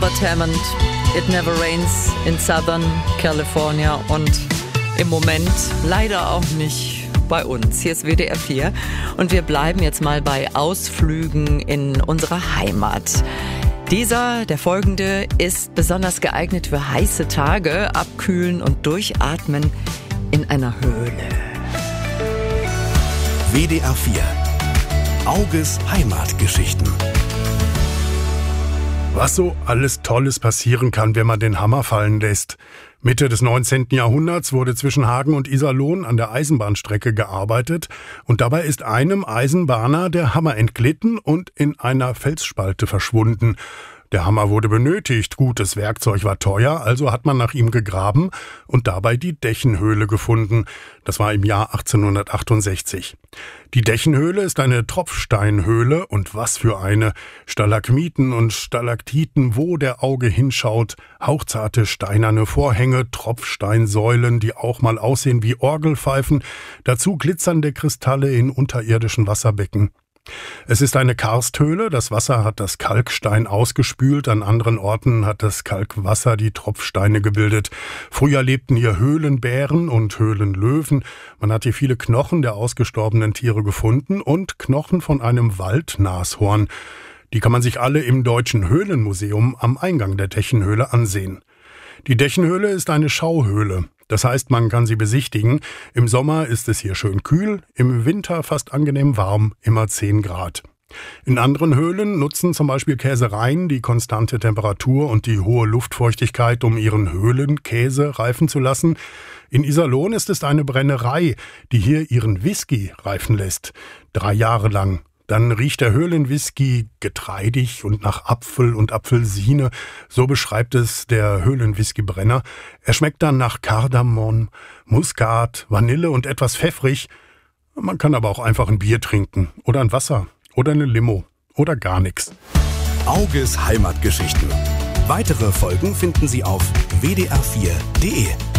Hammond, It Never Rains in Southern California und im Moment leider auch nicht bei uns. Hier ist WDR 4 und wir bleiben jetzt mal bei Ausflügen in unserer Heimat. Der folgende, ist besonders geeignet für heiße Tage, abkühlen und durchatmen in einer Höhle. WDR 4 Auges Heimatgeschichten. Was so alles Tolles passieren kann, wenn man den Hammer fallen lässt. Mitte des 19. Jahrhunderts wurde zwischen Hagen und Iserlohn an der Eisenbahnstrecke gearbeitet und dabei ist einem Eisenbahner der Hammer entglitten und in einer Felsspalte verschwunden. Der Hammer wurde benötigt, gutes Werkzeug war teuer, also hat man nach ihm gegraben und dabei die Dechenhöhle gefunden. Das war im Jahr 1868. Die Dechenhöhle ist eine Tropfsteinhöhle und was für eine. Stalagmiten und Stalaktiten, wo der Auge hinschaut, hauchzarte steinerne Vorhänge, Tropfsteinsäulen, die auch mal aussehen wie Orgelpfeifen, dazu glitzernde Kristalle in unterirdischen Wasserbecken. Es ist eine Karsthöhle, das Wasser hat das Kalkstein ausgespült, an anderen Orten hat das Kalkwasser die Tropfsteine gebildet. Früher lebten hier Höhlenbären und Höhlenlöwen, man hat hier viele Knochen der ausgestorbenen Tiere gefunden und Knochen von einem Waldnashorn. Die kann man sich alle im Deutschen Höhlenmuseum am Eingang der Dechenhöhle ansehen. Die Dechenhöhle ist eine Schauhöhle. Das heißt, man kann sie besichtigen. Im Sommer ist es hier schön kühl, im Winter fast angenehm warm, immer 10 Grad. In anderen Höhlen nutzen zum Beispiel Käsereien die konstante Temperatur und die hohe Luftfeuchtigkeit, um ihren Höhlenkäse reifen zu lassen. In Iserlohn ist es eine Brennerei, die hier ihren Whisky reifen lässt. 3 Jahre lang. Dann riecht der Höhlenwhisky getreidig und nach Apfel und Apfelsine. So beschreibt es der Höhlenwhiskybrenner. Er schmeckt dann nach Kardamom, Muskat, Vanille und etwas pfeffrig. Man kann aber auch einfach ein Bier trinken oder ein Wasser oder eine Limo oder gar nichts. Auges Heimatgeschichten. Weitere Folgen finden Sie auf wdr4.de.